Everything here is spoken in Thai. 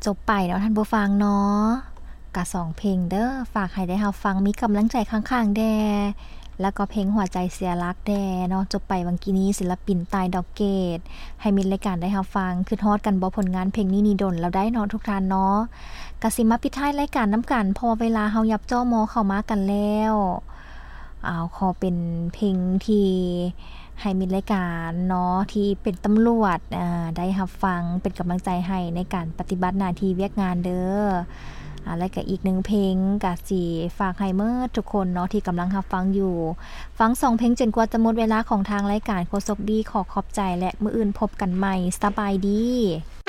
จบไปเนาะท่านผู้ฟังเนาะกะ2เพลงเด้อฝากให้ได้รับฟังมีกำลังใจข้างๆแดแล้วก็เพลงหัวใจเสียรักแดเนาะจบไปวังกี้นี้ศิลปินตายดอกเกตให้มีรายการได้รับฟังคือฮอดกันบ่ผลงานเพลงนี้นี่ดนแล้วได้เนาะทุกท่านเนาะกะสิมาปิดท้ายรายการน้ำกันพอเวลาเฮายับจ้อมอเข้ามากันแล้วขอเป็นเพลงที่ให้มีรายการเนาะที่เป็นตำรวจได้รับฟังเป็นกำลังใจให้ในการปฏิบัติหน้าที่เวียกงานเด้อแล้วก็อีก1เพลงก็สิฝากให้เมื่อทุกคนเนาะที่กำลังรับฟังอยู่ฟัง2เพลงจนกว่าจะหมดเวลาของทางรายการโคศกดีขอขอบใจและมื้ออื่นพบกันใหม่สบายดี